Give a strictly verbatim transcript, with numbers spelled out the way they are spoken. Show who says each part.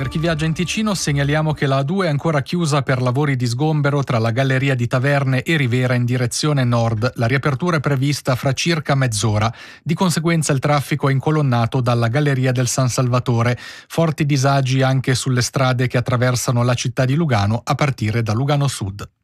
Speaker 1: Per chi viaggia in Ticino segnaliamo che la A due è ancora chiusa per lavori di sgombero tra la galleria di Taverne e Rivera in direzione nord. La riapertura è prevista fra circa mezz'ora. Di conseguenza il traffico è incolonnato dalla galleria del San Salvatore. Forti disagi anche sulle strade che attraversano la città di Lugano a partire da Lugano Sud.